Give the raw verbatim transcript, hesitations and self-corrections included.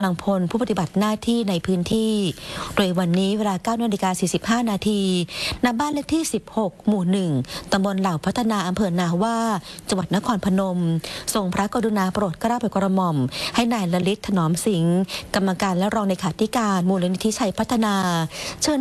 กำลังพลผู้ปฏิบัติหน้าที่ในพื้นที่โดยวันนี้เวลา เก้านาฬิกาสี่สิบห้านาทีณบ้านเลขที่สิบหกหมู่หนึ่งตำบลเหล่าพัฒนาอำเภอนาว่าจังหวัดนครพนมทรงพระกรุณาโปรดเกล้าโปรดกระหม่อมให้นายลลิตถนอมสิงห์กรรมการและรองเลขาธิการมูลนิธิชัยพัฒนาเชิญ